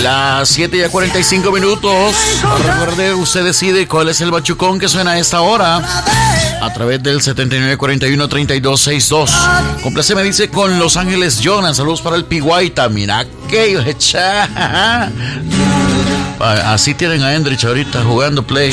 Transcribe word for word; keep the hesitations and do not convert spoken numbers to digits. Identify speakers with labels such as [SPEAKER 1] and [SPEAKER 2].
[SPEAKER 1] Las siete y cuarenta y cinco minutos. Recuerde, usted decide cuál es el bachucón que suena a esta hora a través del setenta y nueve cuarenta y uno treinta y dos sesenta y dos. Complace, me dice, con Los Ángeles Jonas. Saludos para el Piguaita. Mira que así tienen a Endrich ahorita jugando play.